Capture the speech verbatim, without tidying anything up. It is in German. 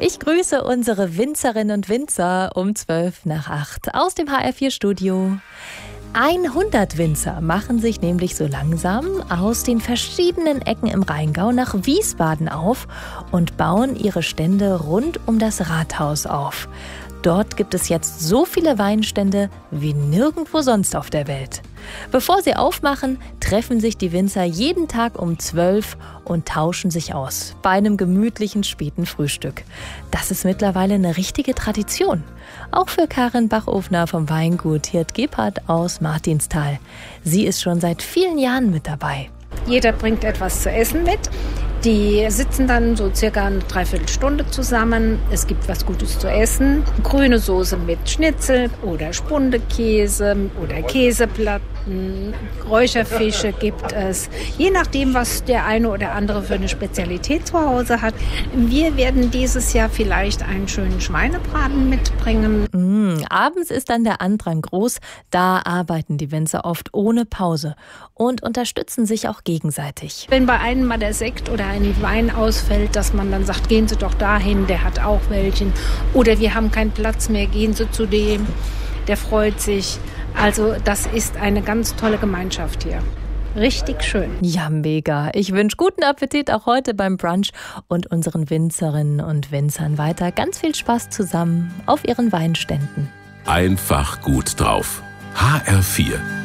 Ich grüße unsere Winzerinnen und Winzer um zwölf nach acht aus dem H R vier Studio. hundert Winzer machen sich nämlich so langsam aus den verschiedenen Ecken im Rheingau nach Wiesbaden auf und bauen ihre Stände rund um das Rathaus auf. Dort gibt es jetzt so viele Weinstände wie nirgendwo sonst auf der Welt. Bevor sie aufmachen, treffen sich die Winzer jeden Tag um zwölf und tauschen sich aus bei einem gemütlichen späten Frühstück. Das ist mittlerweile eine richtige Tradition. Auch für Karin Bachofner vom Weingut Hirt Gebhardt aus Martinsthal. Sie ist schon seit vielen Jahren mit dabei. Jeder bringt etwas zu essen mit. Die sitzen dann so circa eine Dreiviertelstunde zusammen. Es gibt was Gutes zu essen. Grüne Soße mit Schnitzel oder Spundekäse oder Käseplatten. Räucherfische gibt es. Je nachdem, was der eine oder andere für eine Spezialität zu Hause hat. Wir werden dieses Jahr vielleicht einen schönen Schweinebraten mitbringen. Mm, abends ist dann der Andrang groß. Da arbeiten die Winzer oft ohne Pause und unterstützen sich auch gegenseitig. Wenn bei einem mal der Sekt oder ein Wein ausfällt, dass man dann sagt, gehen Sie doch dahin, der hat auch welchen. Oder wir haben keinen Platz mehr, gehen Sie zu dem, der freut sich. Also das ist eine ganz tolle Gemeinschaft hier. Richtig schön. Ja, mega. Ich wünsche guten Appetit auch heute beim Brunch und unseren Winzerinnen und Winzern weiter ganz viel Spaß zusammen auf ihren Weinständen. Einfach gut drauf. H R vier